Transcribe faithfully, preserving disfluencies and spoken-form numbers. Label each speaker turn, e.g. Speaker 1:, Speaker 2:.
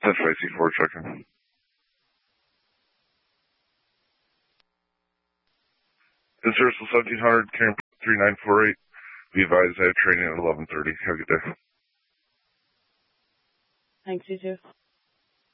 Speaker 1: That's I C four checking. International seventeen hundred, Camp three nine four eight. Be advised I have training at eleven thirty. Have a good day.
Speaker 2: Thanks, you too.